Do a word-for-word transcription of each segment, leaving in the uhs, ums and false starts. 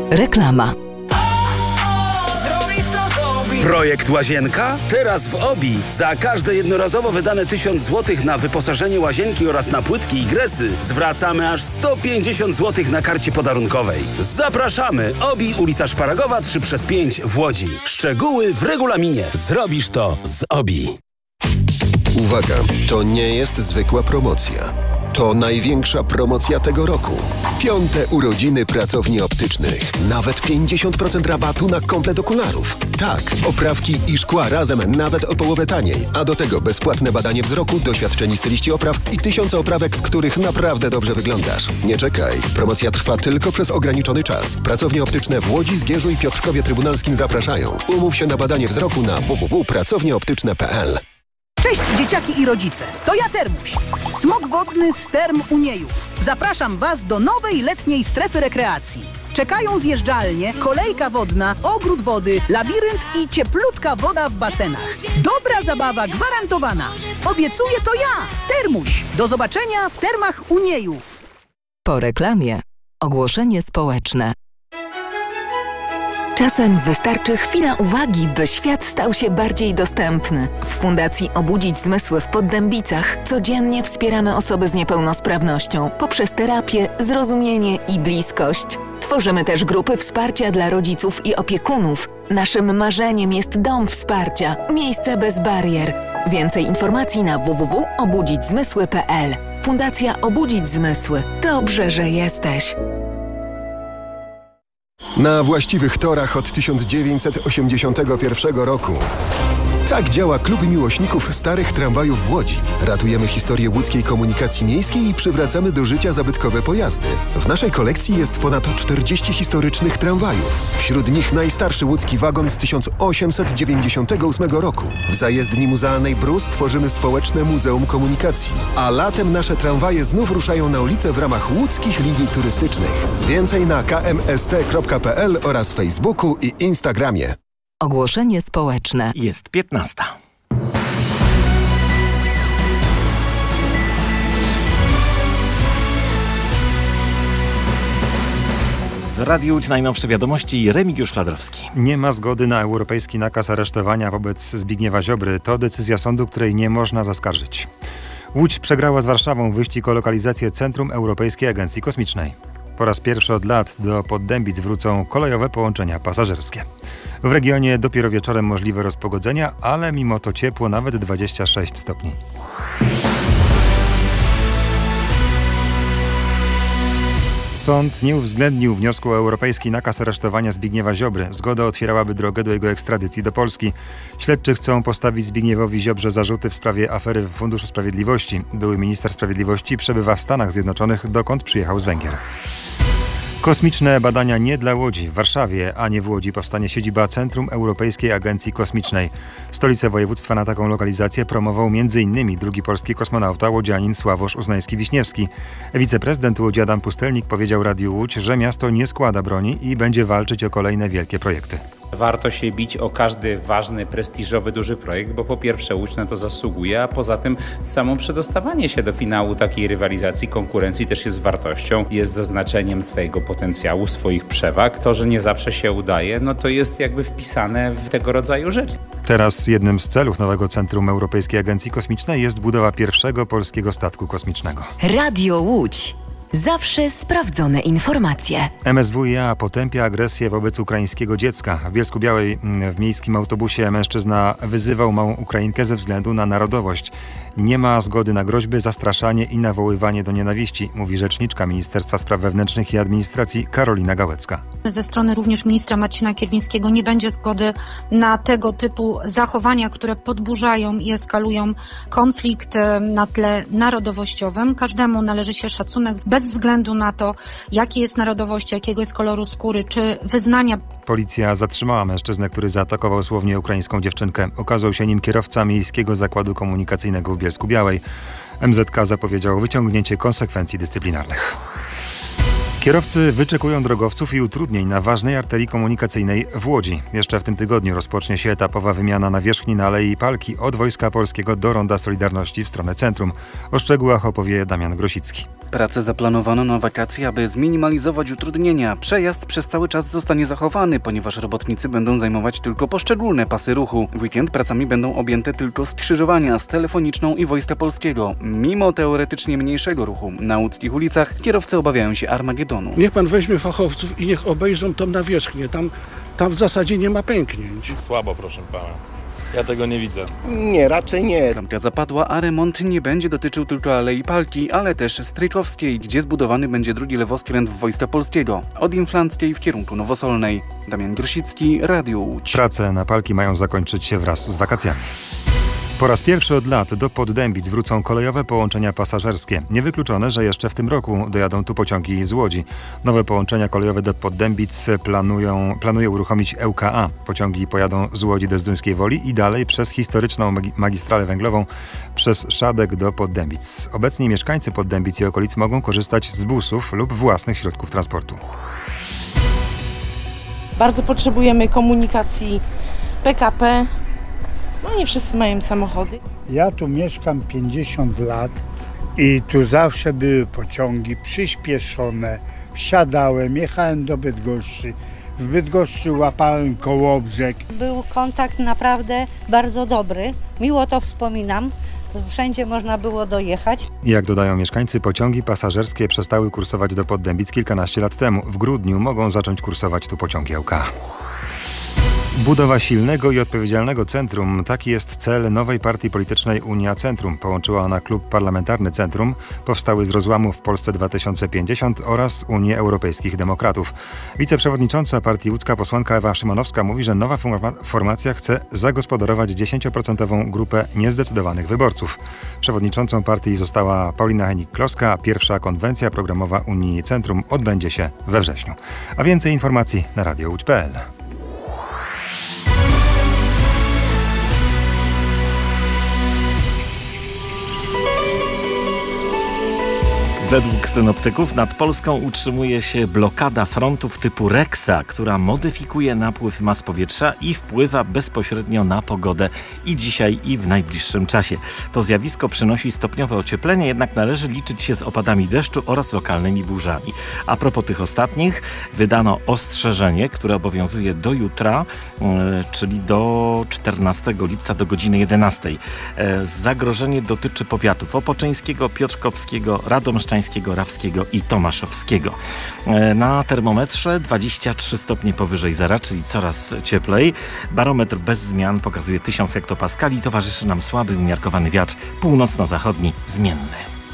Reklama. Projekt Łazienka? Teraz w Obi. Za każde jednorazowo wydane tysiąc złotych na wyposażenie łazienki oraz na płytki i gresy zwracamy aż sto pięćdziesiąt złotych na karcie podarunkowej. Zapraszamy! Obi, ulica Szparagowa trzy przez pięć w Łodzi. Szczegóły w regulaminie. Zrobisz to z Obi. Uwaga, to nie jest zwykła promocja. To największa promocja tego roku. Piąte urodziny pracowni optycznych. Nawet pięćdziesiąt procent rabatu na komplet okularów. Tak, oprawki i szkła razem nawet o połowę taniej. A do tego bezpłatne badanie wzroku, doświadczeni styliści opraw i tysiące oprawek, w których naprawdę dobrze wyglądasz. Nie czekaj. Promocja trwa tylko przez ograniczony czas. Pracownie optyczne w Łodzi, Zgierzu i Piotrkowie Trybunalskim zapraszają. Umów się na badanie wzroku na w w w kropka pracownie optyczne kropka p l. Cześć dzieciaki i rodzice, to ja Termuś, smok wodny z Term Uniejów. Zapraszam Was do nowej letniej strefy rekreacji. Czekają zjeżdżalnie, kolejka wodna, ogród wody, labirynt i cieplutka woda w basenach. Dobra zabawa gwarantowana. Obiecuję to ja, Termuś. Do zobaczenia w Termach Uniejów. Po reklamie ogłoszenie społeczne. Czasem wystarczy chwila uwagi, by świat stał się bardziej dostępny. W Fundacji Obudzić Zmysły w Poddębicach codziennie wspieramy osoby z niepełnosprawnością poprzez terapię, zrozumienie i bliskość. Tworzymy też grupy wsparcia dla rodziców i opiekunów. Naszym marzeniem jest dom wsparcia, miejsce bez barier. Więcej informacji na w w w kropka obudzić zmysły kropka p l. Fundacja Obudzić Zmysły. Dobrze, że jesteś. Na właściwych torach od tysiąc dziewięćset osiemdziesiątego pierwszego roku. Tak działa Klub Miłośników Starych Tramwajów w Łodzi. Ratujemy historię łódzkiej komunikacji miejskiej i przywracamy do życia zabytkowe pojazdy. W naszej kolekcji jest ponad czterdzieści historycznych tramwajów. Wśród nich najstarszy łódzki wagon z tysiąc osiemset dziewięćdziesiątego ósmego roku. W zajezdni muzealnej Brus tworzymy społeczne Muzeum Komunikacji. A latem nasze tramwaje znów ruszają na ulicę w ramach łódzkich linii turystycznych. Więcej na k m s t kropka p l oraz Facebooku i Instagramie. Ogłoszenie społeczne. Jest piętnasta. W Radiu Łódź najnowsze wiadomości. Remigiusz Fladrowski. Nie ma zgody na europejski nakaz aresztowania wobec Zbigniewa Ziobry. To decyzja sądu, której nie można zaskarżyć. Łódź przegrała z Warszawą wyścig o lokalizację Centrum Europejskiej Agencji Kosmicznej. Po raz pierwszy od lat do Poddębic wrócą kolejowe połączenia pasażerskie. W regionie dopiero wieczorem możliwe rozpogodzenia, ale mimo to ciepło, nawet dwadzieścia sześć stopni. Sąd nie uwzględnił wniosku o europejski nakaz aresztowania Zbigniewa Ziobry. Zgoda otwierałaby drogę do jego ekstradycji do Polski. Śledczy chcą postawić Zbigniewowi Ziobrze zarzuty w sprawie afery w Funduszu Sprawiedliwości. Były minister sprawiedliwości przebywa w Stanach Zjednoczonych, dokąd przyjechał z Węgier. Kosmiczne badania nie dla Łodzi. W Warszawie, a nie w Łodzi powstanie siedziba Centrum Europejskiej Agencji Kosmicznej. Stolicę województwa na taką lokalizację promował m in drugi polski kosmonauta, łodzianin Sławosz Uznański-Wiśniewski. Wiceprezydent Łodzi Adam Pustelnik powiedział Radiu Łódź, że miasto nie składa broni i będzie walczyć o kolejne wielkie projekty. Warto się bić o każdy ważny, prestiżowy, duży projekt, bo po pierwsze Łódź na to zasługuje, a poza tym samo przedostawanie się do finału takiej rywalizacji, konkurencji też jest wartością, jest zaznaczeniem swojego potencjału, swoich przewag. To, że nie zawsze się udaje, no to jest jakby wpisane w tego rodzaju rzecz. Teraz jednym z celów nowego Centrum Europejskiej Agencji Kosmicznej jest budowa pierwszego polskiego statku kosmicznego. Radio Łódź. Zawsze sprawdzone informacje. M S W i A potępia agresję wobec ukraińskiego dziecka. W Bielsku-Białej w miejskim autobusie mężczyzna wyzywał małą Ukrainkę ze względu na narodowość. Nie ma zgody na groźby, zastraszanie i nawoływanie do nienawiści, mówi rzeczniczka Ministerstwa Spraw Wewnętrznych i Administracji Karolina Gałecka. Ze strony również ministra Marcina Kierwińskiego nie będzie zgody na tego typu zachowania, które podburzają i eskalują konflikt na tle narodowościowym. Każdemu należy się szacunek bez względu na to, jakiej jest narodowości, jakiego jest koloru skóry czy wyznania. Policja zatrzymała mężczyznę, który zaatakował słownie ukraińską dziewczynkę. Okazał się nim kierowca Miejskiego Zakładu Komunikacyjnego w Bielsku-Białej. M Z K zapowiedział wyciągnięcie konsekwencji dyscyplinarnych. Kierowcy wyczekują drogowców i utrudnień na ważnej arterii komunikacyjnej w Łodzi. Jeszcze w tym tygodniu rozpocznie się etapowa wymiana nawierzchni na Alei Palki od Wojska Polskiego do Ronda Solidarności w stronę centrum. O szczegółach opowie Damian Grosicki. Prace zaplanowano na wakacje, aby zminimalizować utrudnienia. Przejazd przez cały czas zostanie zachowany, ponieważ robotnicy będą zajmować tylko poszczególne pasy ruchu. W weekend pracami będą objęte tylko skrzyżowania z Telefoniczną i Wojska Polskiego. Mimo teoretycznie mniejszego ruchu na łódzkich ulicach, kierowcy obawiają się Armagedonu. Niech pan weźmie fachowców i niech obejrzą tą nawierzchnię. Tam, tam w zasadzie nie ma pęknięć. Słabo, proszę pana. Ja tego nie widzę. Nie, raczej nie. Klamka zapadła, a remont nie będzie dotyczył tylko Alei Palki, ale też Strykowskiej, gdzie zbudowany będzie drugi lewoskręt Wojska Polskiego od Inflanckiej w kierunku Nowosolnej. Damian Grosicki, Radio Łódź. Prace na Palki mają zakończyć się wraz z wakacjami. Po raz pierwszy od lat do Poddębic wrócą kolejowe połączenia pasażerskie. Niewykluczone, że jeszcze w tym roku dojadą tu pociągi z Łodzi. Nowe połączenia kolejowe do Poddębic planują, planuje uruchomić L K A. Pociągi pojadą z Łodzi do Zduńskiej Woli i dalej przez historyczną magistralę węglową przez Szadek do Poddębic. Obecnie mieszkańcy Poddębic i okolic mogą korzystać z busów lub własnych środków transportu. Bardzo potrzebujemy komunikacji P K P. No nie wszyscy mają samochody. Ja tu mieszkam pięćdziesiąt lat i tu zawsze były pociągi przyspieszone. Wsiadałem, jechałem do Bydgoszczy. W Bydgoszczy łapałem Kołobrzeg. Był kontakt naprawdę bardzo dobry. Miło to wspominam. Wszędzie można było dojechać. Jak dodają mieszkańcy, pociągi pasażerskie przestały kursować do Poddębic kilkanaście lat temu. W grudniu mogą zacząć kursować tu pociągi L K A. Budowa silnego i odpowiedzialnego centrum. Taki jest cel nowej partii politycznej Unia Centrum. Połączyła ona klub parlamentarny Centrum, powstały z rozłamu w Polsce dwa tysiące pięćdziesiąt oraz Unię Europejskich Demokratów. Wiceprzewodnicząca partii łódzka posłanka Ewa Szymanowska mówi, że nowa forma- formacja chce zagospodarować dziesięcioprocentową grupę niezdecydowanych wyborców. Przewodniczącą partii została Paulina Henik-Kloska, a pierwsza konwencja programowa Unii Centrum odbędzie się we wrześniu. A więcej informacji na radio łódź kropka p l. Według synoptyków nad Polską utrzymuje się blokada frontów typu Rexa, która modyfikuje napływ mas powietrza i wpływa bezpośrednio na pogodę i dzisiaj, i w najbliższym czasie. To zjawisko przynosi stopniowe ocieplenie, jednak należy liczyć się z opadami deszczu oraz lokalnymi burzami. A propos tych ostatnich, wydano ostrzeżenie, które obowiązuje do jutra, yy, czyli do czternastego lipca do godziny jedenastej. Yy, zagrożenie dotyczy powiatów opoczyńskiego, piotrkowskiego, radomszczańskiego, Rawskiego i Tomaszowskiego. Na termometrze dwadzieścia trzy stopnie powyżej zera, czyli coraz cieplej. Barometr bez zmian pokazuje tysiąc hektopaskali. Towarzyszy nam słaby, umiarkowany wiatr północno-zachodni, zmienny.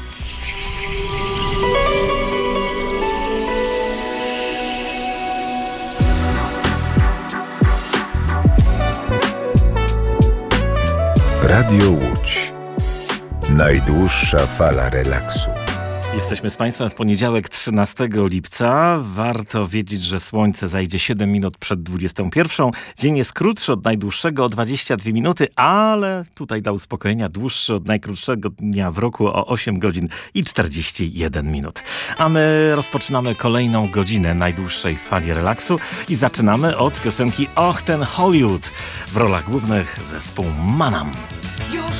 Radio Łódź. Najdłuższa fala relaksu. Jesteśmy z Państwem w poniedziałek trzynastego lipca. Warto wiedzieć, że słońce zajdzie siedem minut przed dwudziestą pierwszą. Dzień jest krótszy od najdłuższego o dwadzieścia dwie minuty, ale tutaj dla uspokojenia dłuższy od najkrótszego dnia w roku o osiem godzin i czterdzieści jeden minut. A my rozpoczynamy kolejną godzinę najdłuższej fali relaksu i zaczynamy od piosenki Och ten Hollywood. W rolach głównych zespół Manam.